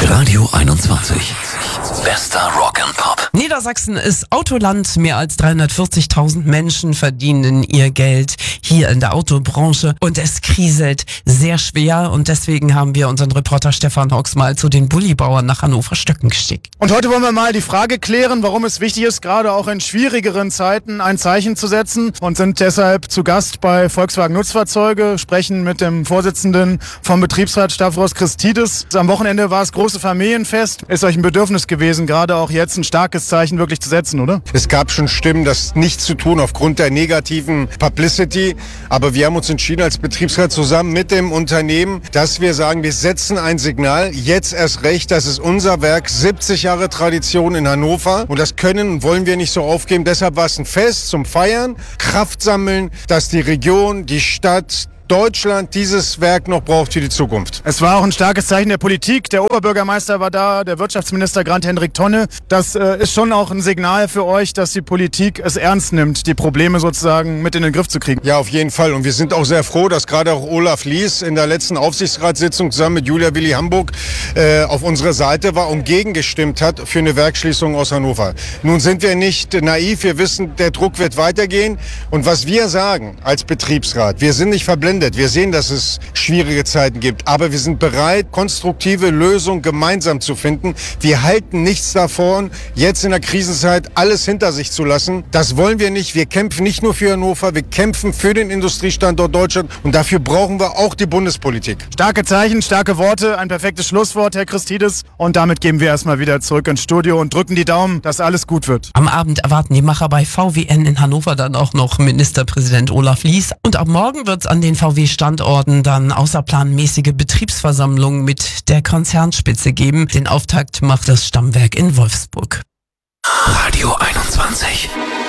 Radio 21. Bester Rock and Pop. Niedersachsen ist Autoland. Mehr als 340.000 Menschen verdienen ihr Geld hier in der Autobranche und es kriselt sehr schwer und deswegen haben wir unseren Reporter Stefan Haux mal zu den Bullibauern nach Hannover-Stöcken geschickt. Und heute wollen wir mal die Frage klären, warum es wichtig ist, gerade auch in schwierigeren Zeiten ein Zeichen zu setzen und sind deshalb zu Gast bei Volkswagen Nutzfahrzeuge, sprechen mit dem Vorsitzenden vom Betriebsrat Stavros Christidis. Am Wochenende war es große Familienfest. Ist euch ein Bedürfnis gewesen, gerade auch jetzt ein starkes Zeichen wirklich zu setzen, oder? Es gab schon Stimmen, das nicht zu tun aufgrund der negativen Publicity. Aber wir haben uns entschieden als Betriebsrat zusammen mit dem Unternehmen, dass wir sagen, wir setzen ein Signal. Jetzt erst recht, das ist unser Werk, 70 Jahre Tradition in Hannover. Und das können und wollen wir nicht so aufgeben. Deshalb war es ein Fest zum Feiern, Kraft sammeln, dass die Region, die Stadt, Deutschland dieses Werk noch braucht für die Zukunft. Es war auch ein starkes Zeichen der Politik. Der Oberbürgermeister war da, der Wirtschaftsminister Grant-Hendrik Tonne. Das ist schon auch ein Signal für euch, dass die Politik es ernst nimmt, die Probleme sozusagen mit in den Griff zu kriegen. Ja, auf jeden Fall. Und wir sind auch sehr froh, dass gerade auch Olaf Lies in der letzten Aufsichtsratssitzung zusammen mit Julia Willi Hamburg auf unserer Seite war und gegengestimmt hat für eine Werksschließung aus Hannover. Nun sind wir nicht naiv. Wir wissen, der Druck wird weitergehen. Und was wir sagen als Betriebsrat, wir sind nicht verblendet. Wir sehen, dass es schwierige Zeiten gibt, aber wir sind bereit, konstruktive Lösungen gemeinsam zu finden. Wir halten nichts davon, jetzt in der Krisenzeit alles hinter sich zu lassen. Das wollen wir nicht. Wir kämpfen nicht nur für Hannover, wir kämpfen für den Industriestandort Deutschland und dafür brauchen wir auch die Bundespolitik. Starke Zeichen, starke Worte, ein perfektes Schlusswort, Herr Christidis. Und damit gehen wir erstmal wieder zurück ins Studio und drücken die Daumen, dass alles gut wird. Am Abend erwarten die Macher bei VWN in Hannover dann auch noch Ministerpräsident Olaf Lies. Und ab morgen wird es an den VW-Standorten dann außerplanmäßige Betriebsversammlungen mit der Konzernspitze geben. Den Auftakt macht das Stammwerk in Wolfsburg. Radio 21.